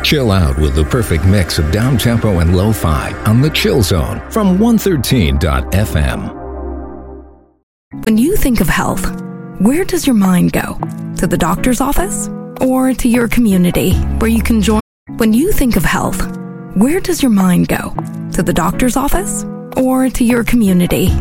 Chill out with the perfect mix of down-tempo and lo-fi on The Chill Zone from 113.fm. When you think of health, where does your mind go? To the doctor's office? Or to your community where you can join? When you think of health, where does your mind go? To the doctor's office? Or to your community